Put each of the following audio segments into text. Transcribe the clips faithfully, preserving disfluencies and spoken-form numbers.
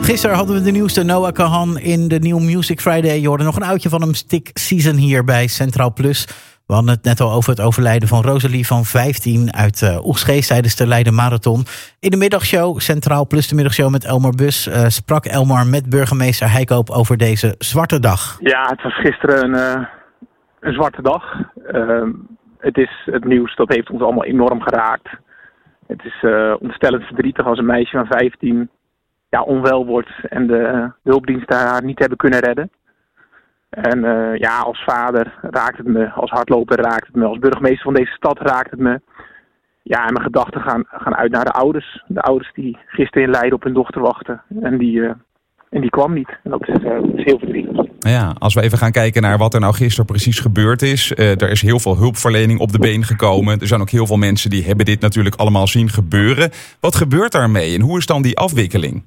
Gisteren hadden we de nieuwste Noah Kahan in de New Music Friday. Je hoorde nog een oudje van hem, Stick Season, hier bij Centraal Plus. We hadden het net al over het overlijden van Rosalie van vijftien uit uh, Oegstgeest tijdens de Leiden Marathon. In de middagshow, Centraal Plus, de middagshow met Elmar Bus, uh, sprak Elmar met burgemeester Heikoop over deze zwarte dag. Ja, het was gisteren een, uh, een zwarte dag. Uh, het is het nieuws, dat heeft ons allemaal enorm geraakt. Het is uh, ontstellend verdrietig als een meisje van vijftien ja, onwel wordt en de, de hulpdiensten haar niet hebben kunnen redden. En uh, ja, als vader raakt het me, als hardloper raakt het me, als burgemeester van deze stad raakt het me. Ja, en mijn gedachten gaan, gaan uit naar de ouders. De ouders die gisteren in Leiden op hun dochter wachten. En die, uh, en die kwam niet. En dat is, uh, dat is heel verdrietig. Ja, als we even gaan kijken naar wat er nou gisteren precies gebeurd is. Uh, er is heel veel hulpverlening op de been gekomen. Er zijn ook heel veel mensen die hebben dit natuurlijk allemaal zien gebeuren. Wat gebeurt daarmee en hoe is dan die afwikkeling?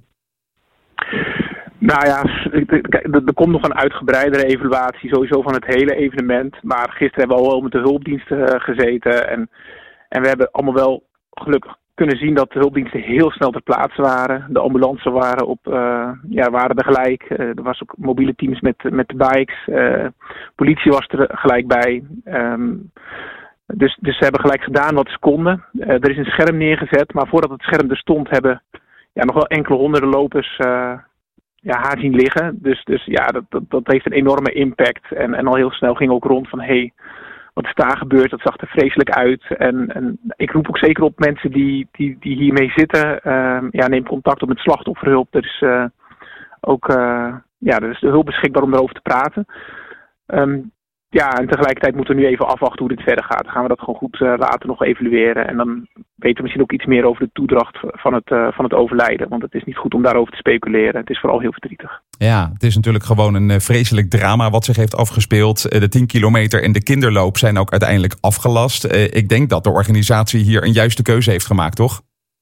Nou ja, er komt nog een uitgebreidere evaluatie sowieso van het hele evenement. Maar gisteren hebben we al wel met de hulpdiensten gezeten. En, en we hebben allemaal wel gelukkig kunnen zien dat de hulpdiensten heel snel ter plaatse waren. De ambulances waren, op, uh, ja, waren er gelijk. Uh, er was ook mobiele teams met, met de bikes. Uh, politie was er gelijk bij. Um, dus, dus ze hebben gelijk gedaan wat ze konden. Uh, er is een scherm neergezet. Maar voordat het scherm er stond hebben ja, nog wel enkele honderden lopers Uh, Ja, haar zien liggen. Dus, dus ja, dat, dat, dat heeft een enorme impact. En, en al heel snel ging ook rond van, hé, hey, wat is daar gebeurd? Dat zag er vreselijk uit. En, en ik roep ook zeker op mensen die, die, die hiermee zitten. Uh, ja, neem contact op met slachtofferhulp. Er is uh, ook uh, ja, er is de hulp beschikbaar om erover te praten. Um, ja, en tegelijkertijd moeten we nu even afwachten hoe dit verder gaat. Dan gaan we dat gewoon goed uh, later nog evalueren. En dan weten we misschien ook iets meer over de toedracht van het, uh, van het overlijden. Want het is niet goed om daarover te speculeren. Het is vooral heel verdrietig. Ja, het is natuurlijk gewoon een uh, vreselijk drama wat zich heeft afgespeeld. Uh, de tien kilometer en de kinderloop zijn ook uiteindelijk afgelast. Uh, ik denk dat de organisatie hier een juiste keuze heeft gemaakt, toch?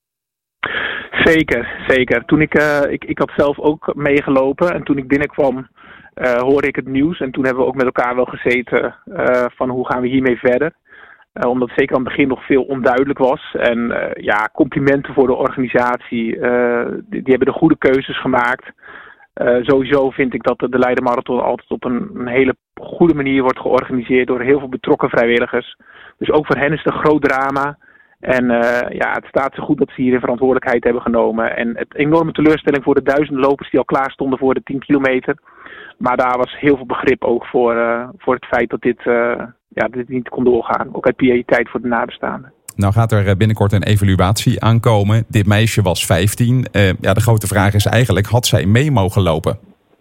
Zeker, zeker. Toen ik, uh, ik, ik had zelf ook meegelopen en toen ik binnenkwam Uh, hoorde ik het nieuws en toen hebben we ook met elkaar wel gezeten uh, van hoe gaan we hiermee verder. Uh, omdat zeker aan het begin nog veel onduidelijk was. En uh, ja, complimenten voor de organisatie. Uh, die, die hebben de goede keuzes gemaakt. Uh, sowieso vind ik dat de, de Leiden Marathon altijd op een, een hele goede manier wordt georganiseerd door heel veel betrokken vrijwilligers. Dus ook voor hen is het een groot drama. En uh, ja, het staat zo goed dat ze hier een verantwoordelijkheid hebben genomen. En het enorme teleurstelling voor de duizenden lopers die al klaar stonden voor de tien kilometer. Maar daar was heel veel begrip ook voor, uh, voor het feit dat dit, uh, ja, dit niet kon doorgaan. Ook uit prioriteit voor de nabestaanden. Nou gaat er binnenkort een evaluatie aankomen. Dit meisje was vijftien. Uh, ja, de grote vraag is eigenlijk, had zij mee mogen lopen?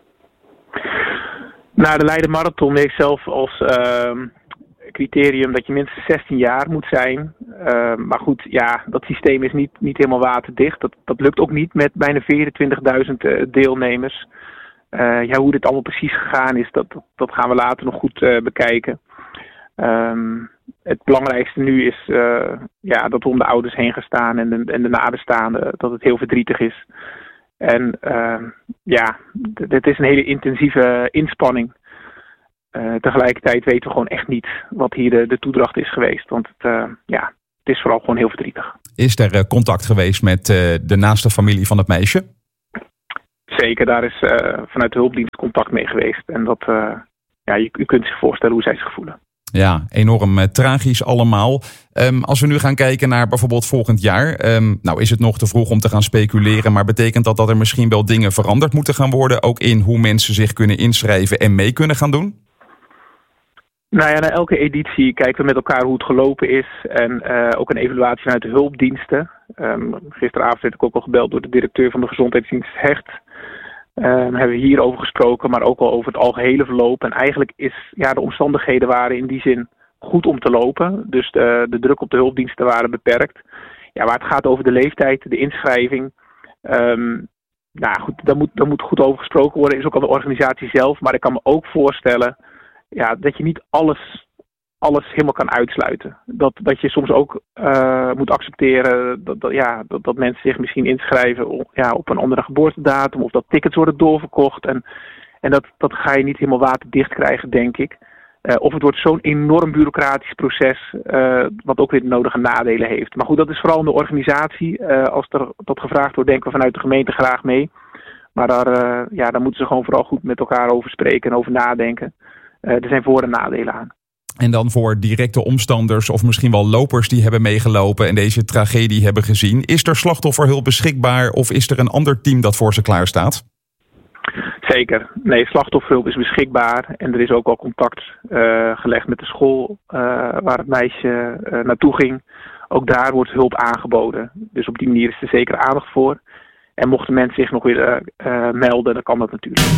Nou, de Leiden Marathon heeft zelf als uh, criterium dat je minstens zestien jaar moet zijn. Uh, maar goed, ja, dat systeem is niet, niet helemaal waterdicht. Dat, dat lukt ook niet met bijna vierentwintigduizend uh, deelnemers. Uh, ja, hoe dit allemaal precies gegaan is, dat, dat gaan we later nog goed uh, bekijken. Um, het belangrijkste nu is uh, ja, dat we om de ouders heen gaan staan en de, en de nabestaanden, dat het heel verdrietig is. En uh, ja, dit is een hele intensieve inspanning. Uh, tegelijkertijd weten we gewoon echt niet wat hier de, de toedracht is geweest. Want het, uh, ja, het is vooral gewoon heel verdrietig. Is er uh, contact geweest met uh, de naaste familie van het meisje? Zeker, daar is uh, vanuit de hulpdienst contact mee geweest. En dat, uh, ja, je, je kunt zich voorstellen hoe zij zich voelen. Ja, enorm uh, tragisch allemaal. Um, als we nu gaan kijken naar bijvoorbeeld volgend jaar. Um, nou is het nog te vroeg om te gaan speculeren. Maar betekent dat dat er misschien wel dingen veranderd moeten gaan worden? Ook in hoe mensen zich kunnen inschrijven en mee kunnen gaan doen? Nou ja, na elke editie kijken we met elkaar hoe het gelopen is. En uh, ook een evaluatie vanuit de hulpdiensten. Um, gisteravond werd ik ook al gebeld door de directeur van de gezondheidsdienst Hecht. Um, hebben we hierover gesproken, maar ook al over het algehele verloop. En eigenlijk is ja, de omstandigheden waren in die zin goed om te lopen. Dus de, de druk op de hulpdiensten waren beperkt. Ja, waar het gaat over de leeftijd, de inschrijving. Um, nou goed, daar moet, daar moet goed over gesproken worden. Is ook al de organisatie zelf. Maar ik kan me ook voorstellen ja, dat je niet alles, alles helemaal kan uitsluiten. Dat, dat je soms ook uh, moet accepteren dat, dat, ja, dat, dat mensen zich misschien inschrijven op, ja, op een andere geboortedatum. Of dat tickets worden doorverkocht. En, en dat, dat ga je niet helemaal waterdicht krijgen, denk ik. Uh, of het wordt zo'n enorm bureaucratisch proces, uh, wat ook weer de nodige nadelen heeft. Maar goed, dat is vooral in de organisatie. Uh, als er dat gevraagd wordt, denken we vanuit de gemeente graag mee. Maar daar, uh, ja, daar moeten ze gewoon vooral goed met elkaar over spreken en over nadenken. Uh, er zijn voor- en nadelen aan. En dan voor directe omstanders of misschien wel lopers die hebben meegelopen en deze tragedie hebben gezien. Is er slachtofferhulp beschikbaar of is er een ander team dat voor ze klaar staat? Zeker. Nee, slachtofferhulp is beschikbaar. En er is ook al contact uh, gelegd met de school uh, waar het meisje uh, naartoe ging. Ook daar wordt hulp aangeboden. Dus op die manier is er zeker aandacht voor. En mochten mensen zich nog willen uh, melden, dan kan dat natuurlijk.